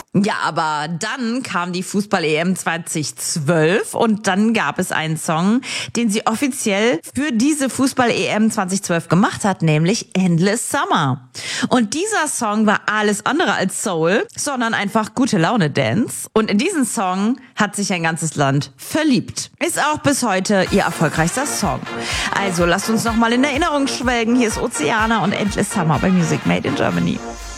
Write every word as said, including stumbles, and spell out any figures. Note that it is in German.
Ja, aber dann kam die Fußball-E M zwanzig zwölf und dann gab es einen Song, den sie offiziell für diese Fußball-E M zwanzig zwölf gemacht hat, nämlich Endless Summer. Und dieser Song war alles andere als Soul, sondern einfach gute Laune Dance. Und in diesen Song hat sich ein ganzes Land verliebt. Ist auch bis heute ihr erfolgreichster Song. Also lasst uns nochmal in Erinnerung schwelgen. Hier ist Oceana und Endless Summer bei Music Made in Germany.